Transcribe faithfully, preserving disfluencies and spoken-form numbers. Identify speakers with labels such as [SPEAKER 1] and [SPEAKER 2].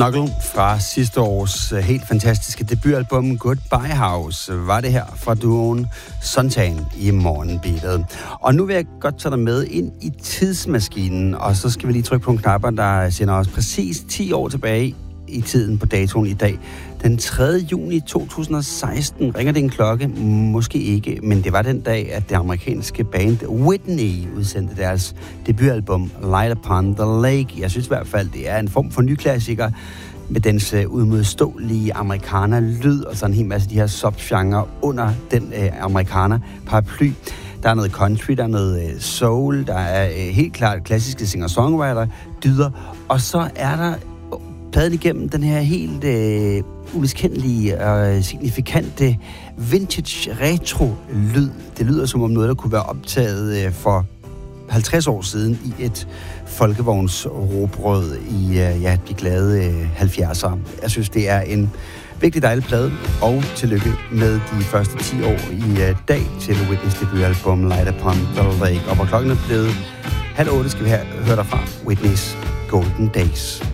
[SPEAKER 1] Snuggle fra sidste års helt fantastiske debutalbum Goodbye House var det her fra duoen Suntan i morgenbeatet. Og nu vil jeg godt tage dig med ind i tidsmaskinen, og så skal vi lige trykke på nogle knapper, der sender os præcis ti år tilbage i tiden på datoen i dag. Den tredje juni to tusind og seksten ringer det en klokke, måske ikke, men det var den dag, at det amerikanske band Whitney udsendte deres debutalbum Light Upon the Lake. Jeg synes i hvert fald, det er en form for nyklassiker med dens udmodståelige amerikaner-lyd og sådan en hel masse af de her subgenre under den øh, amerikaner-paraply. Der er noget country, der er noget øh, soul, der er øh, helt klart klassiske singer-songwriter-dyder, og så er der pladen igennem den her helt øh, umiskendelige og øh, signifikante vintage retro-lyd. Det lyder som om noget, der kunne være optaget øh, for halvtreds år siden i et folkevognsrobrød i øh, ja, de glade øh, halvfjerdser. Jeg synes, det er en virkelig dejlig plade, og tillykke med de første ti år i øh, dag til Whitneys debutalbum Light Upon the Lake. Og hvor klokken er blevet halv otte, skal vi have, høre derfra Whitneys Golden Days.